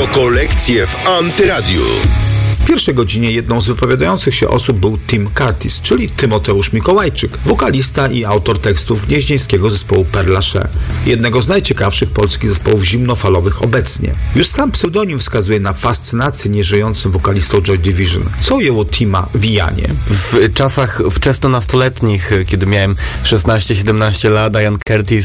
Rokolekcje w Antyradiu. W pierwszej godzinie jedną z wypowiadających się osób był Tim Curtis, czyli Tymoteusz Mikołajczyk, wokalista i autor tekstów gnieźnieńskiego zespołu Père Lachaise, jednego z najciekawszych polskich zespołów zimnofalowych obecnie. Już sam pseudonim wskazuje na fascynację nieżyjącym wokalistą Joy Division. Co ujęło Tima w Ianie? W czasach wczesnonastoletnich, kiedy miałem 16-17 lat, Ian Curtis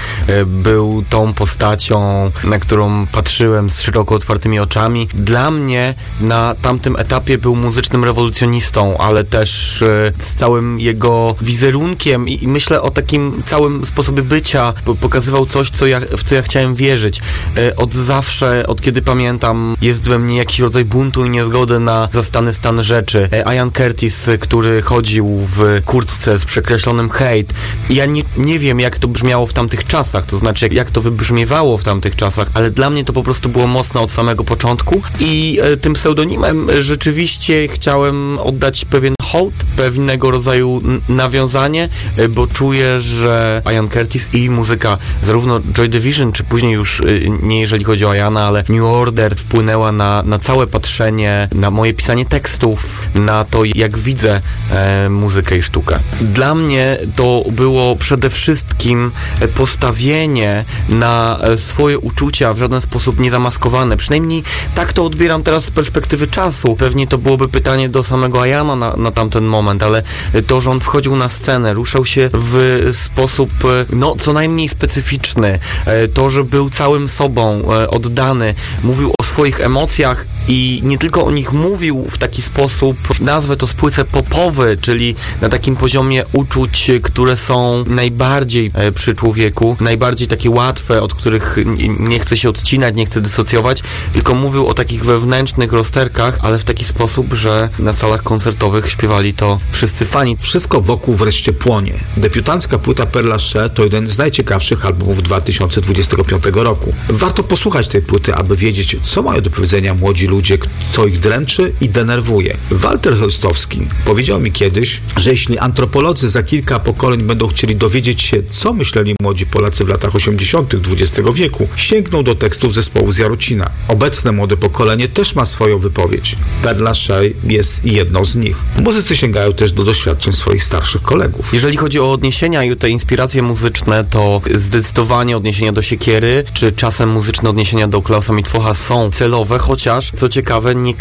był tą postacią, na którą patrzyłem z szeroko otwartymi oczami. Dla mnie na tamtym etapie był muzycznym rewolucjonistą, ale też z całym jego wizerunkiem i myślę o takim całym sposobie bycia. Pokazywał coś, w co ja chciałem wierzyć. Od zawsze, od kiedy pamiętam, jest we mnie jakiś rodzaj buntu i niezgody na zastany stan rzeczy. Ian Curtis, który chodził w kurtce z przekreślonym hate. Ja nie wiem, jak to brzmiało w tamtych czasach, to znaczy jak to wybrzmiewało w tamtych czasach, ale dla mnie to po prostu było mocno od samego początku i tym pseudonimem rzeczywiście chciałem oddać pewien hołd, pewnego rodzaju nawiązanie, bo czuję, że Ian Curtis i muzyka zarówno Joy Division, czy później już nie jeżeli chodzi o Iana, ale New Order wpłynęła na całe patrzenie, na moje pisanie tekstów, na to, jak widzę muzykę i sztukę. Dla mnie to było przede wszystkim postawienie na swoje uczucia w żaden sposób niezamaskowane. Przynajmniej tak to odbieram teraz z perspektywy czasu. Pewnie to byłoby pytanie do samego Iana na tamten moment, ale to, że on wchodził na scenę, ruszał się w sposób co najmniej specyficzny, to, że był całym sobą oddany, mówił o swoich emocjach i nie tylko o nich mówił w taki sposób, nazwę to spłycę popowy, czyli na takim poziomie uczuć, które są najbardziej przy człowieku, najbardziej takie łatwe, od których nie chce się odcinać, nie chce dysocjować, tylko mówił o takich wewnętrznych rozterkach, ale w taki sposób, że na salach koncertowych śpiewali to wszyscy fani. Wszystko wokół wreszcie płonie. Debiutancka płyta Père Lachaise to jeden z najciekawszych albumów 2025 roku. Warto posłuchać tej płyty, aby wiedzieć, co mają do powiedzenia młodzi ludzie, co ich dręczy i denerwuje. Walter Cholstowski powiedział mi kiedyś, że jeśli antropolodzy za kilka pokoleń będą chcieli dowiedzieć się, co myśleli młodzi Polacy w latach 80. XX wieku, sięgną do tekstów zespołu z Jarocina. Obecne młode pokolenie też ma swoją wypowiedź. Père Lachaise jest jedną z nich. Muzycy sięgają też do doświadczeń swoich starszych kolegów. Jeżeli chodzi o odniesienia i te inspiracje muzyczne, to zdecydowanie odniesienia do Siekiery, czy czasem muzyczne odniesienia do Klausa Mitwocha są celowe, chociaż, co ciekawe, nie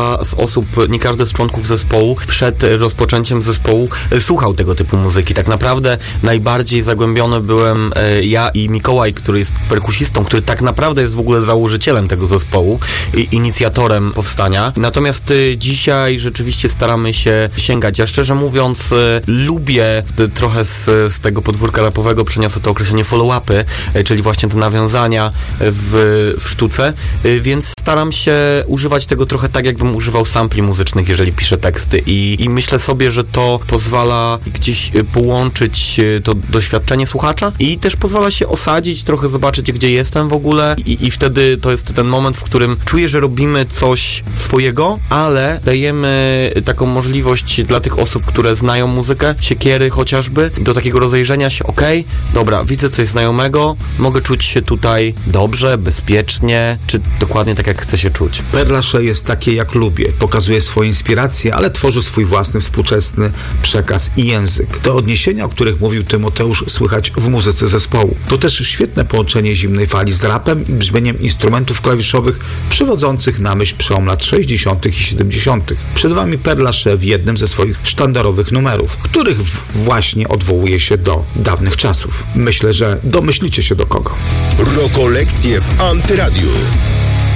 każdy z członków zespołu przed rozpoczęciem zespołu słuchał tego typu muzyki. Tak naprawdę najbardziej zagłębiony byłem ja i Mikołaj, który jest perkusistą, który tak naprawdę jest w ogóle założycielem tego zespołu i inicjatorem powstania. Natomiast dzisiaj rzeczywiście staramy się sięgać. Ja szczerze mówiąc lubię trochę z tego podwórka rapowego, przeniosę to określenie follow-upy, czyli właśnie te nawiązania w sztuce, więc staram się używać tego trochę tak, jakbym używał sampli muzycznych, jeżeli piszę teksty i myślę sobie, że to pozwala gdzieś połączyć to doświadczenie słuchacza i też pozwala się osadzić, trochę zobaczyć, gdzie jestem w ogóle i wtedy to jest ten moment, w którym czuję, że robimy coś swojego, ale dajemy taką możliwość dla tych osób, które znają muzykę, Siekiery chociażby, do takiego rozejrzenia się, dobra, widzę coś znajomego, mogę czuć się tutaj dobrze, bezpiecznie, czy dokładnie tak, jak chcę się czuć. Père Lachaise jest takie, jak lubię. Pokazuje swoje inspiracje, ale tworzy swój własny, współczesny przekaz i język. Te odniesienia, o których mówił Tymoteusz, słychać w muzyce zespołu. To też świetne połączenie zimnej fali z rapem i brzmieniem instrumentów klawiszowych przywodzących na myśl przełom lat 60. i 70. Przed wami Père Lachaise w jednym ze swoich sztandarowych numerów, których właśnie odwołuje się do dawnych czasów. Myślę, że domyślicie się do kogo. Rokolekcje w Antyradiu.